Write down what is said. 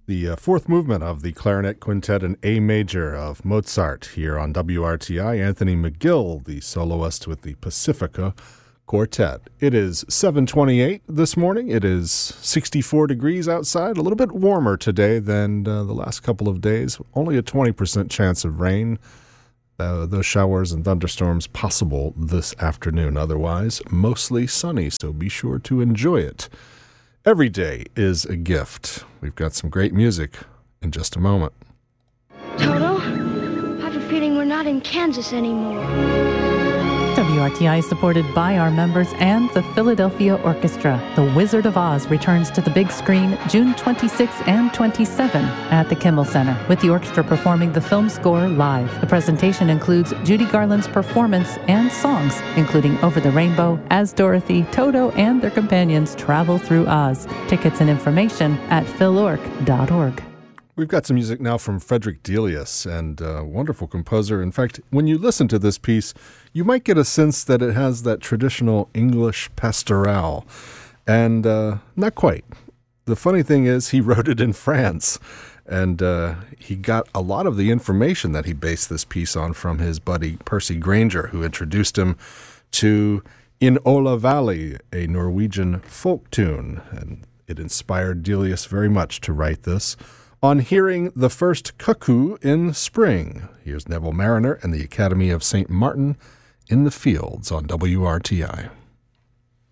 The fourth movement of the clarinet quintet in A major of Mozart here on WRTI. Anthony McGill, the soloist with the Pacifica Quartet. It is 7:28 this morning. It is 64 degrees outside, a little bit warmer today than the last couple of days. Only a 20% chance of rain. Those showers and thunderstorms possible this afternoon. Otherwise, mostly sunny, so be sure to enjoy it. Every day is a gift. We've got some great music in just a moment. Toto, I have a feeling we're not in Kansas anymore. WRTI is supported by our members and the Philadelphia Orchestra. The Wizard of Oz returns to the big screen June 26 and 27 at the Kimmel Center, with the orchestra performing the film score live. The presentation includes Judy Garland's performance and songs, including Over the Rainbow, as Dorothy, Toto, and their companions travel through Oz. Tickets and information at philorc.org. We've got some music now from Frederick Delius, and a wonderful composer. In fact, when you listen to this piece, you might get a sense that it has that traditional English pastoral, and not quite. The funny thing is, he wrote it in France, and he got a lot of the information that he based this piece on from his buddy Percy Granger, who introduced him to In Ola Valley, a Norwegian folk tune, and it inspired Delius very much to write this. On hearing the first cuckoo in spring, here's Neville Mariner and the Academy of St. Martin in the Fields on WRTI.